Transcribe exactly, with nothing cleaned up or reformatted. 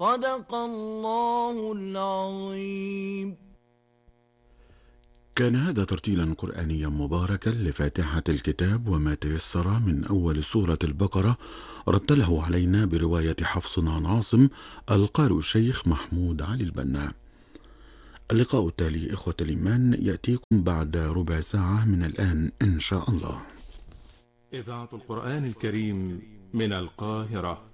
صدق الله العظيم. كان هذا ترتيلا قرآنيا مباركا لفاتحة الكتاب وما تيسر من أول سورة البقرة، رتله علينا برواية حفص عن عاصم القارئ الشيخ محمود علي البنا. اللقاء التالي إخوة الإيمان يأتيكم بعد ربع ساعة من الآن إن شاء الله. إذاعة القرآن الكريم من القاهرة.